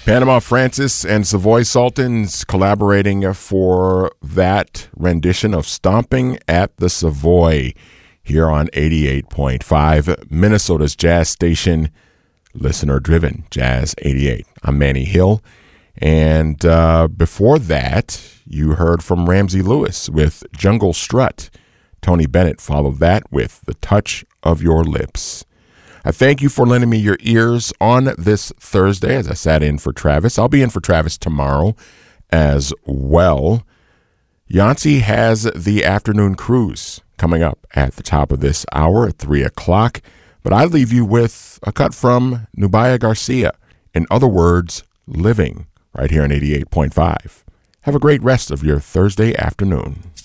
Panama Francis and Savoy Sultans collaborating for that rendition of Stomping at the Savoy here on 88.5, Minnesota's jazz station, listener-driven Jazz 88. I'm Manny Hill. And before that, you heard from Ramsey Lewis with Jungle Strut. Tony Bennett followed that with The Touch of Your Lips. I thank you for lending me your ears on this Thursday as I sat in for Travis. I'll be in for Travis tomorrow as well. Yancey has the afternoon cruise coming up at the top of this hour at 3 o'clock. But I leave you with a cut from Nubia Garcia. In other words, Living, right here on 88.5. Have a great rest of your Thursday afternoon.